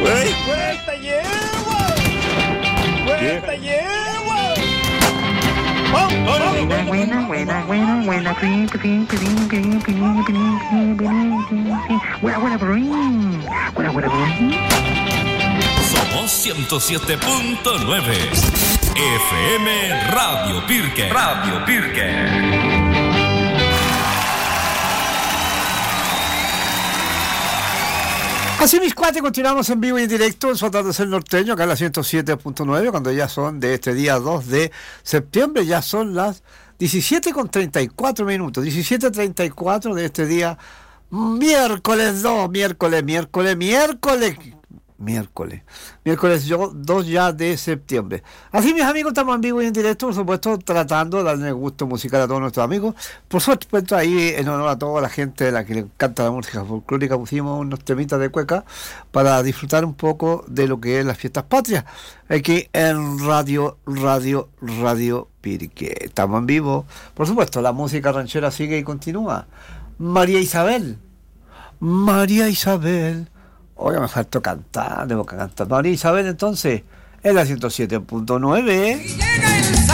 ¡Vuelta llevo! ¡Vuelta llevo! Somos 107.9 FM Radio Pirque. Radio Pirque. Así mis cuates, continuamos en vivo y en directo en su atardecer norteño, acá en la 107.9, cuando ya son de este día 2 de septiembre, ya son las 17:34 minutos, 17:34 de este día miércoles 2 2 ya de septiembre. Así mis amigos, estamos en vivo y en directo, por supuesto, tratando de darle gusto musical a todos nuestros amigos. Por supuesto, ahí en honor a toda la gente a la que le encanta la música folclórica, pusimos unos temitas de cueca para disfrutar un poco de lo que es las fiestas patrias aquí en Radio Pirque. Estamos en vivo. Por supuesto, la música ranchera sigue y continúa. María Isabel. Oiga, me faltó cantar, tengo que cantar. María Isabel, entonces, en la 107.9.